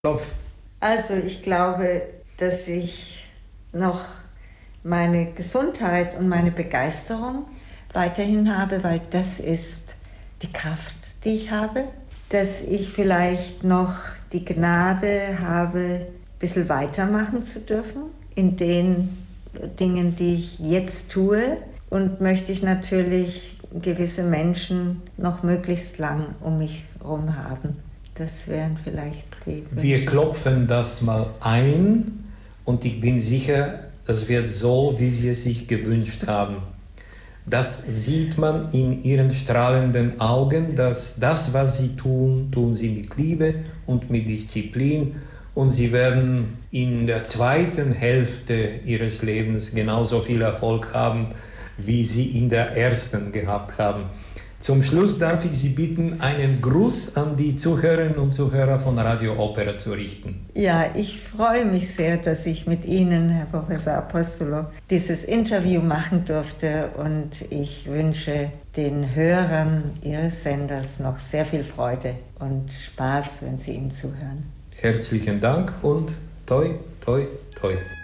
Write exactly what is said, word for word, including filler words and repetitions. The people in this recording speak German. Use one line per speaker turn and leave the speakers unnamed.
Klopf.
Also ich glaube, dass ich noch meine Gesundheit und meine Begeisterung weiterhin habe, weil das ist die Kraft, die ich habe. Dass ich vielleicht noch die Gnade habe, ein bisschen weitermachen zu dürfen in den Dingen, die ich jetzt tue. Und möchte ich natürlich gewisse Menschen noch möglichst lang um mich herum haben. Das wären vielleicht die Wünsche.
Wir klopfen das mal ein und ich bin sicher, das wird so, wie Sie es sich gewünscht haben. Das sieht man in Ihren strahlenden Augen, dass das, was Sie tun, tun Sie mit Liebe und mit Disziplin. Und Sie werden in der zweiten Hälfte Ihres Lebens genauso viel Erfolg haben, wie Sie in der ersten gehabt haben. Zum Schluss darf ich Sie bitten, einen Gruß an die Zuhörerinnen und Zuhörer von Radio Opera zu richten.
Ja, ich freue mich sehr, dass ich mit Ihnen, Herr Professor Apostolo, dieses Interview machen durfte und ich wünsche den Hörern Ihres Senders noch sehr viel Freude und Spaß, wenn Sie ihnen zuhören.
Herzlichen Dank und toi, toi, toi.